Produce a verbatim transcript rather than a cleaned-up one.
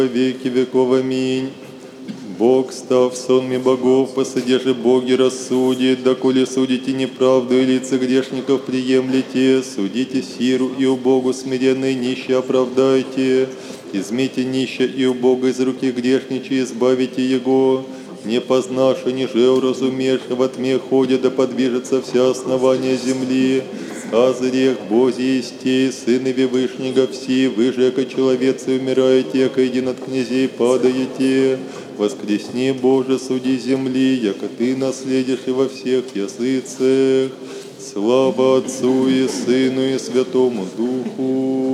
веки веков. Аминь. Бог, став сонми богов, посадежи боги рассудит, доколе судите неправду и лица грешников приемлете, судите сиру и убогу смиренной нищие оправдайте, измите нища и убого из руки грешничей, избавите его, не познавши, ниже уразумевши, во тьме ходят, да подвижется вся основания земли, а зрех Бози истей, сыны Вышнего все, вы же, яко человецы, умираете, яко един от князей падаете, воскресни, Боже, суди земли, яко Ты наследишь и во всех языцах. Слава Отцу и Сыну и Святому Духу.